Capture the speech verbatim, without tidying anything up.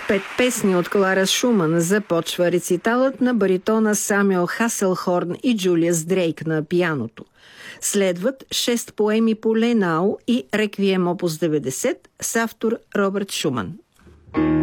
пет песни от Клара Шуман започва рециталът на баритона Самюел Хаселхорн и Джулиас Дрейк на пианото. Следват шест поеми по Ленау и Реквием опус деветдесет с автор Робърт Шуман.